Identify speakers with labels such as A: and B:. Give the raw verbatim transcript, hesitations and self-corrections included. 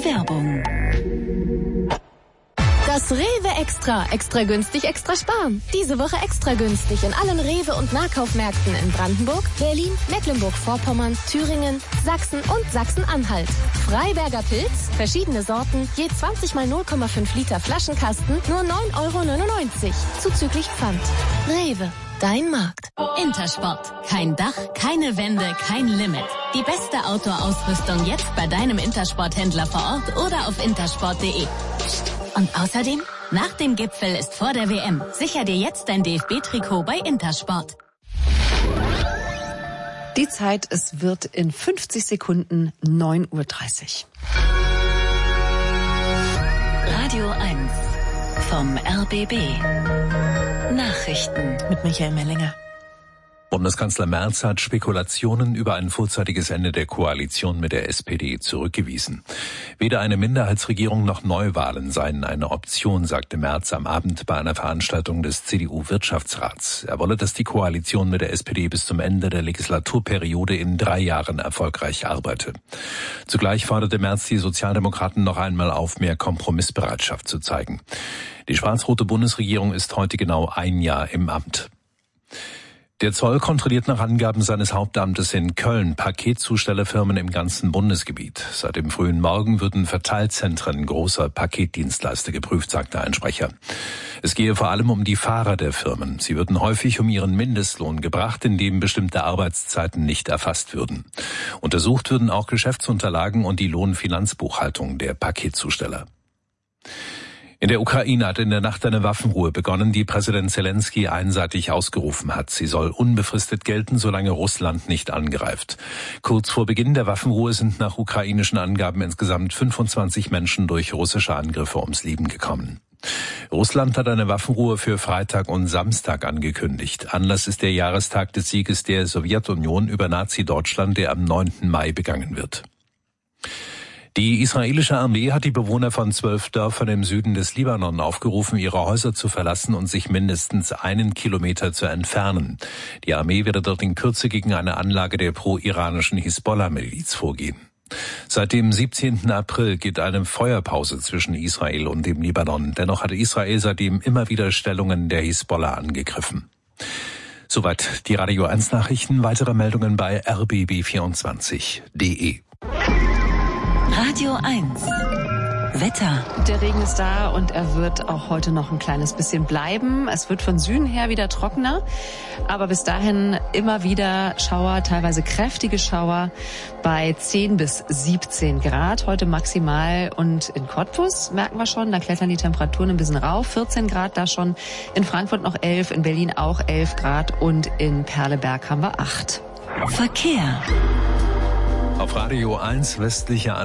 A: Werbung.
B: Das Rewe Extra. Extra günstig, extra sparen. Diese Woche extra günstig in allen Rewe- und Nahkaufmärkten in Brandenburg, Berlin, Mecklenburg-Vorpommern, Thüringen, Sachsen und Sachsen-Anhalt. Freiberger Pilz, verschiedene Sorten, je zwanzig mal null Komma fünf Liter Flaschenkasten, nur neun Euro neunundneunzig. Zuzüglich Pfand. Rewe. Dein Markt.
A: Intersport. Kein Dach, keine Wände, kein Limit. Die beste Outdoor-Ausrüstung jetzt bei deinem Intersport-Händler vor Ort oder auf intersport punkt de. Und außerdem, nach dem Gipfel ist vor der W M. Sicher dir jetzt dein D F B-Trikot bei Intersport.
C: Die Zeit, es wird in fünfzig Sekunden neun Uhr dreißig.
A: Radio eins vom R B B. Nachrichten
C: Mit Michael Mellinger.
D: Bundeskanzler Merz hat Spekulationen über ein vorzeitiges Ende der Koalition mit der S P D zurückgewiesen. Weder eine Minderheitsregierung noch Neuwahlen seien eine Option, sagte Merz am Abend bei einer Veranstaltung des C D U-Wirtschaftsrats. Er wolle, dass die Koalition mit der S P D bis zum Ende der Legislaturperiode in drei Jahren erfolgreich arbeite. Zugleich forderte Merz die Sozialdemokraten noch einmal auf, mehr Kompromissbereitschaft zu zeigen. Die schwarz-rote Bundesregierung ist heute genau ein Jahr im Amt. Der Zoll kontrolliert nach Angaben seines Hauptamtes in Köln Paketzustellerfirmen im ganzen Bundesgebiet. Seit dem frühen Morgen würden Verteilzentren großer Paketdienstleister geprüft, sagte ein Sprecher. Es gehe vor allem um die Fahrer der Firmen. Sie würden häufig um ihren Mindestlohn gebracht, indem bestimmte Arbeitszeiten nicht erfasst würden. Untersucht würden auch Geschäftsunterlagen und die Lohnfinanzbuchhaltung der Paketzusteller. In der Ukraine hat in der Nacht eine Waffenruhe begonnen, die Präsident Zelensky einseitig ausgerufen hat. Sie soll unbefristet gelten, solange Russland nicht angreift. Kurz vor Beginn der Waffenruhe sind nach ukrainischen Angaben insgesamt fünfundzwanzig Menschen durch russische Angriffe ums Leben gekommen. Russland hat eine Waffenruhe für Freitag und Samstag angekündigt. Anlass ist der Jahrestag des Sieges der Sowjetunion über Nazi-Deutschland, der am neunten Mai begangen wird. Die israelische Armee hat die Bewohner von zwölf Dörfern im Süden des Libanon aufgerufen, ihre Häuser zu verlassen und sich mindestens einen Kilometer zu entfernen. Die Armee werde dort in Kürze gegen eine Anlage der pro-iranischen Hisbollah-Miliz vorgehen. Seit dem siebzehnten April geht eine Feuerpause zwischen Israel und dem Libanon. Dennoch hat Israel seitdem immer wieder Stellungen der Hisbollah angegriffen. Soweit die Radio eins Nachrichten. Weitere Meldungen bei r b b vierundzwanzig punkt de.
A: Radio eins. Wetter.
C: Der Regen ist da und er wird auch heute noch ein kleines bisschen bleiben. Es wird von Süden her wieder trockener, aber bis dahin immer wieder Schauer, teilweise kräftige Schauer bei zehn bis siebzehn Grad. Heute maximal und in Cottbus merken wir schon, da klettern die Temperaturen ein bisschen rauf. vierzehn Grad da schon, in Frankfurt noch elf, in Berlin auch elf Grad und in Perleberg haben wir acht.
A: Verkehr.
D: Auf Radio eins westliche